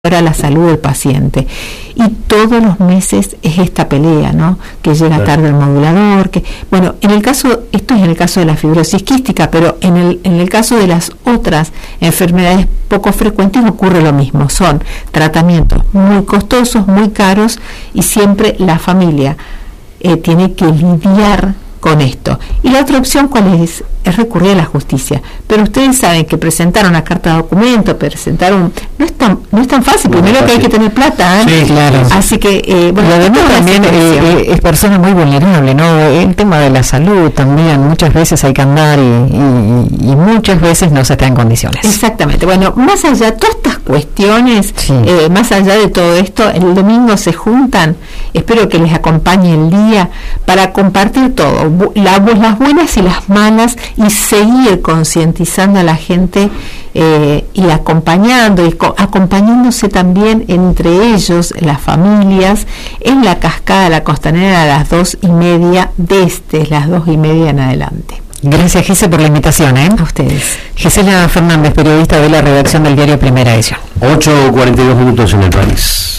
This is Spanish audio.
a la salud del paciente, y todos los meses es esta pelea, ¿no? Que llega tarde el modulador, que bueno, en el caso, esto es en el caso de la fibrosis quística, pero en el caso de las otras enfermedades poco frecuentes ocurre lo mismo, son tratamientos muy costosos, muy caros, y siempre la familia tiene que lidiar con esto. Y la otra opción, ¿cuál es? Es recurrir a la justicia. Pero ustedes saben que presentar una carta de documento, no es tan fácil. Primero que hay que tener plata, ¿eh? Sí, claro. Así que, bueno, además también es persona muy vulnerable, ¿no? El tema de la salud también, muchas veces hay que andar y muchas veces no se está en condiciones. Exactamente. Bueno, más allá de todas estas cuestiones, más allá de todo esto, el domingo se juntan, espero que les acompañe el día para compartir todo, las buenas y las malas, y seguir concientizando a la gente y acompañándose también entre ellos, las familias, en la cascada La Costanera a las 2:30, desde las 2:30 en adelante. Gracias, Gise, por la invitación. A ustedes. Gisela Fernández, periodista de la redacción del diario Primera Edición. 8:42 en el país.